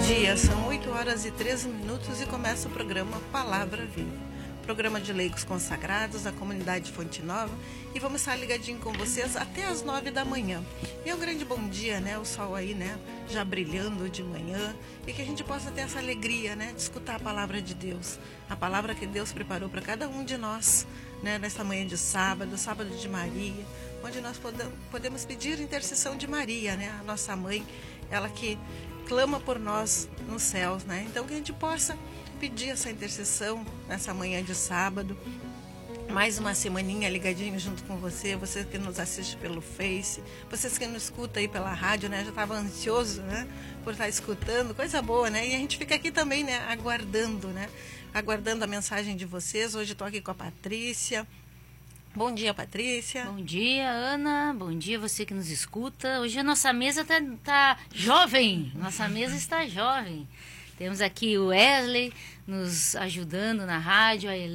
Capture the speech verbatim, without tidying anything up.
dia, são oito horas e treze minutos e começa o programa Palavra Viva. Programa de leigos consagrados da comunidade Fonte Nova, e vamos estar ligadinho com vocês até as nove da manhã. E é um grande bom dia, né? O sol aí, né? Já brilhando de manhã, e que a gente possa ter essa alegria, né? De escutar a palavra de Deus, a palavra que Deus preparou para cada um de nós, né? Nesta manhã de sábado, sábado de Maria, onde nós podemos pedir intercessão de Maria, né? A nossa mãe, ela que clama por nós nos céus, né? Então que a gente possa pedir essa intercessão nessa manhã de sábado, mais uma semaninha ligadinho junto com você, você que nos assiste pelo Face, vocês que nos escutam aí pela rádio, né? Já estava ansioso, né? Por estar escutando, coisa boa, né? E a gente fica aqui também, né? Aguardando, né? Aguardando a mensagem de vocês. Hoje estou aqui com a Patrícia. Bom dia, Patrícia. Bom dia, Ana. Bom dia, você que nos escuta. Hoje a nossa mesa tá, tá jovem. Nossa mesa está jovem. Temos aqui o Wesley nos ajudando na rádio, a